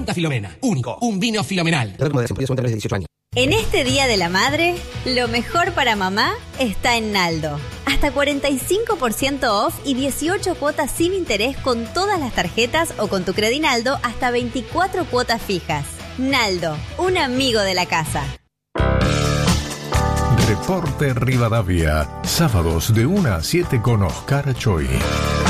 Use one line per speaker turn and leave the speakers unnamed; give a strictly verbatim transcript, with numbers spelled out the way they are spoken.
Santa Filomena. Único. Un vino filomenal.
En este Día de la Madre, lo mejor para mamá está en Naldo. Hasta cuarenta y cinco por ciento off y dieciocho cuotas sin interés con todas las tarjetas o con tu Credinaldo hasta veinticuatro cuotas fijas. Naldo, un amigo de la casa.
Reporte Rivadavia, sábados de una a siete con Oscar Choi.